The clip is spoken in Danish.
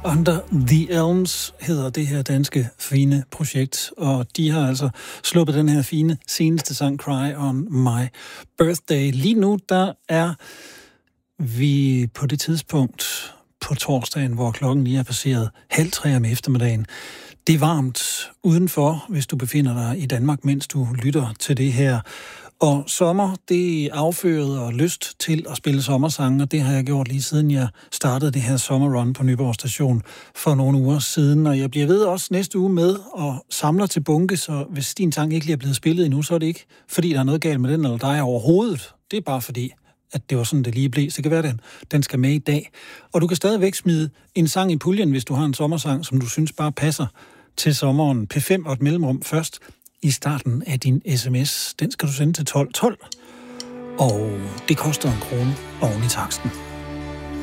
Under the Elms hedder det her danske fine projekt, og de har altså sluppet den her fine seneste sang Cry on My Birthday. Lige nu, der er vi på det tidspunkt på torsdagen, hvor klokken lige er passeret 2:30 om eftermiddagen. Det er varmt udenfor, hvis du befinder dig i Danmark, mens du lytter til det her. Og sommer, det er afføret og lyst til at spille sommersange, og det har jeg gjort lige siden jeg startede det her sommerrun på Nyborg Station for nogle uger siden. Og jeg bliver ved også næste uge med og samler til bunke, så hvis din sang ikke lige er blevet spillet endnu, så er det ikke, fordi der er noget galt med den eller dig overhovedet. Det er bare fordi, at det var sådan, det lige blev. Så det kan være, at den skal med i dag. Og du kan stadigvæk smide en sang i puljen, hvis du har en sommersang, som du synes bare passer til sommeren. P5 og et mellemrum først i starten af din sms. Den skal du sende til 1212. Og det koster 1 krone oven i taksten.